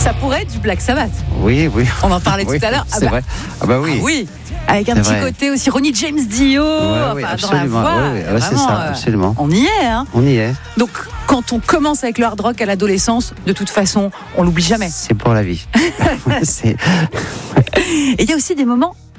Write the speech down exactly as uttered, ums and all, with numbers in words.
ça pourrait être du Black Sabbath. Oui, oui. On en parlait oui, tout à l'heure. Ah c'est bah, vrai. Ah bah oui. Ah oui. Avec un C'est petit vrai. côté aussi Ronnie James Dio, Ouais, oui, enfin, dans absolument. la voix. Ouais, ouais, ouais, c'est vraiment, ça, euh, absolument. On y est, hein. On y est. Donc, quand on commence avec le hard rock à l'adolescence, de toute façon, on l'oublie jamais. C'est pour la vie. c'est... Et il y a aussi des moments